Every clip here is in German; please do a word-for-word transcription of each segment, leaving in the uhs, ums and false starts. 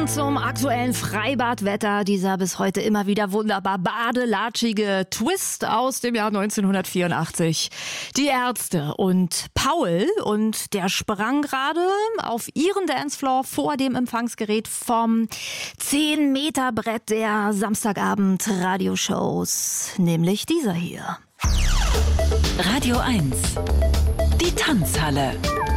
Passend zum aktuellen Freibadwetter, dieser bis heute immer wieder wunderbar badelatschige Twist aus dem Jahr neunzehnhundertvierundachtzig. Die Ärzte und Paul, und der sprang gerade auf ihren Dancefloor vor dem Empfangsgerät vom zehn Meter Brett der Samstagabend-Radioshows, nämlich dieser hier. Radio eins, die Tanzhalle.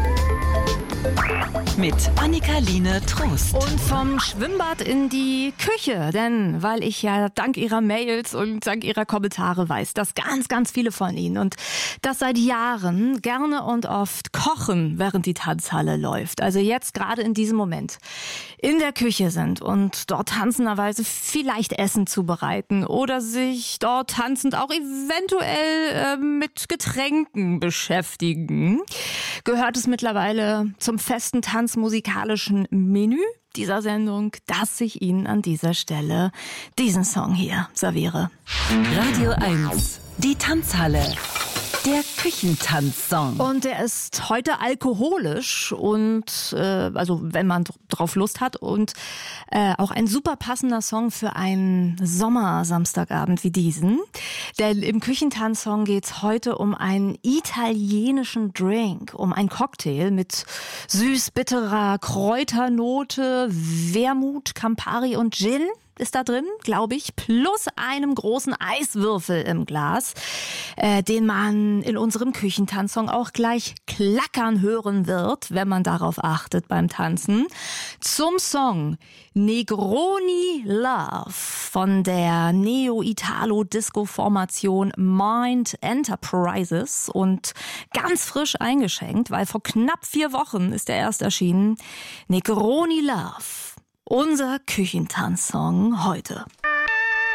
Mit Annika-Line Trost. Und vom Schwimmbad in die Küche, denn weil ich ja dank ihrer Mails und dank ihrer Kommentare weiß, dass ganz, ganz viele von ihnen und das seit Jahren gerne und oft kochen, während die Tanzhalle läuft. Also jetzt gerade in diesem Moment in der Küche sind und dort tanzenderweise vielleicht Essen zubereiten oder sich dort tanzend auch eventuell äh, mit Getränken beschäftigen, gehört es mittlerweile zum festen tanzmusikalischen Menü dieser Sendung, dass ich Ihnen an dieser Stelle diesen Song hier serviere. Radio eins, die Tanzhalle. Der Küchentanzsong. Und der ist heute alkoholisch und äh, also wenn man drauf Lust hat und äh, auch ein super passender Song für einen Sommersamstagabend wie diesen. Denn im Küchentanzsong geht's heute um einen italienischen Drink, um einen Cocktail mit süß-bitterer Kräuternote, Wermut, Campari und Gin. Ist da drin, glaube ich, plus einem großen Eiswürfel im Glas, äh, den man in unserem Küchentanzsong auch gleich klackern hören wird, wenn man darauf achtet beim Tanzen. Zum Song Negroni Love von der Neo-Italo-Disco-Formation Mind Enterprises und ganz frisch eingeschenkt, weil vor knapp vier Wochen ist er erst erschienen. Negroni Love. Unser Küchentanzsong heute.